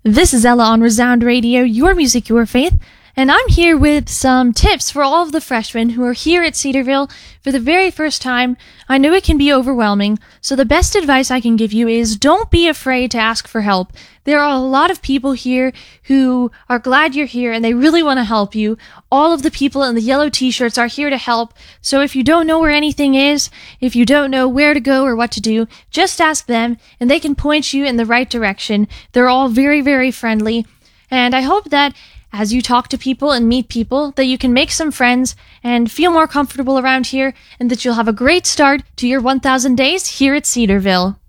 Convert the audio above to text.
This is Ella on Resound Radio, your music, your faith, and I'm here with some tips for all of the freshmen who are here at Cedarville for the very first time. I know it can be overwhelming, so the best advice I can give you is don't be afraid to ask for help. There are a lot of people here who are glad you're here and they really want to help you. All of the people in the yellow t-shirts are here to help, so if you don't know where anything is, if you don't know where to go or what to do, just ask them and they can point you in the right direction. They're all very, very friendly, and I hope that as you talk to people and meet people, that you can make some friends and feel more comfortable around here, and that you'll have a great start to your 1,000 days here at Cedarville.